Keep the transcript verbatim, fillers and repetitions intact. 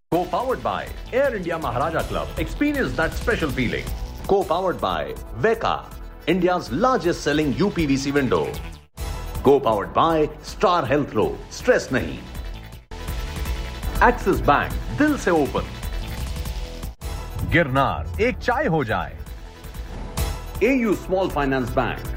Co-powered by Air India Maharaja Club. Experience that special feeling. Co-powered by Veka, India's largest selling U P V C window. Co-powered by Star Health Ro, stress nahi. Axis Bank, दिल से open. Girnar, एक चाय हो जाए. A U Small Finance Bank.